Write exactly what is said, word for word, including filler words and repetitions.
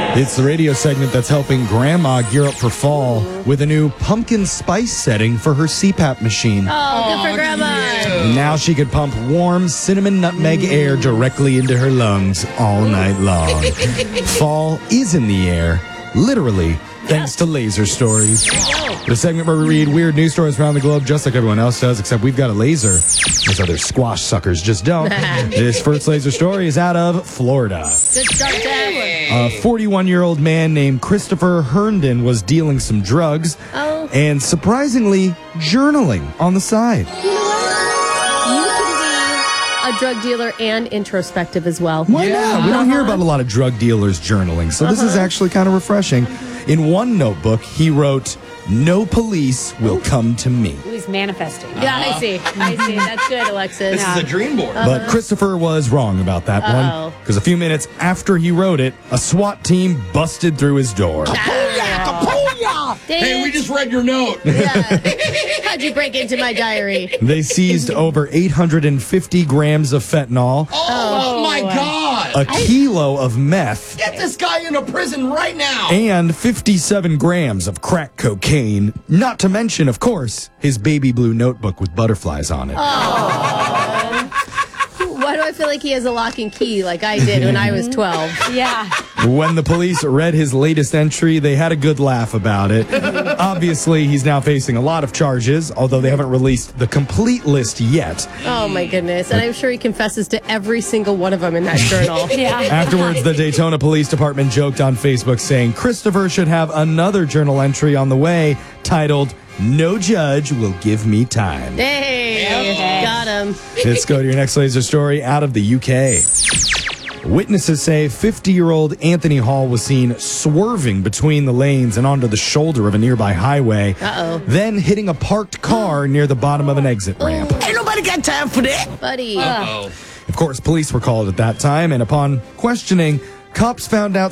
It's the radio segment that's helping Grandma gear up for fall with a new pumpkin spice setting for her C PAP machine. Oh, good for Grandma. And now she could pump warm cinnamon nutmeg air directly into her lungs all night long. Fall is in the air, literally, thanks to Laser Stories. The segment where we read weird news stories around the globe just like everyone else does, except we've got a laser. Those other squash suckers just don't. This first laser story is out of Florida. Good start to that one. A forty-one-year-old man named Christopher Herndon was dealing some drugs Oh. and, surprisingly, journaling on the side. You know what? You can be a drug dealer and introspective as well. Why not? We don't hear about a lot of drug dealers journaling, so this is actually kind of refreshing. In one notebook, he wrote, "No police will come to me." He's manifesting. Yeah, I see. I see. That's good, Alexis. This is a dream board. But Christopher was wrong about that Uh-oh. one, because a few minutes after he wrote it, a SWAT team busted through his door. Dang Hey, it. we just read your note. Yeah. How'd you break into my diary? They seized over eight hundred fifty grams of fentanyl, Oh, my God. a kilo of meth, Get this guy into prison right now. and fifty-seven grams of crack cocaine. Not to mention, of course, his baby blue notebook with butterflies on it. Why do I feel like he has a lock and key like I did when I was twelve? Yeah. When the police read his latest entry, they had a good laugh about it. Obviously, he's now facing a lot of charges, although they haven't released the complete list yet. Oh, my goodness. And I'm sure he confesses to every single one of them in that journal. Yeah. Afterwards, the Daytona Police Department joked on Facebook saying Christopher should have another journal entry on the way titled, "No judge will give me time." Hey, Okay. got him. Let's go to your next laser story out of the U K. Witnesses say fifty-year-old Anthony Hall was seen swerving between the lanes and onto the shoulder of a nearby highway, Uh-oh. then hitting a parked car near the bottom of an exit ramp. Ain't nobody got time for that. Buddy. Oh. Of course, police were called at that time, and upon questioning, cops found out